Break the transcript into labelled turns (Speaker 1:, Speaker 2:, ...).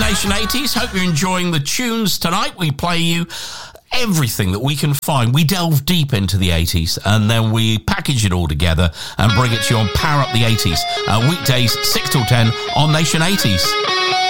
Speaker 1: Nation 80s. Hope you're enjoying the tunes tonight. We play you everything that we can find. We delve deep into the 80s and then we package it all together and bring it to you on Power Up the 80s. Weekdays 6 till 10 on Nation 80s.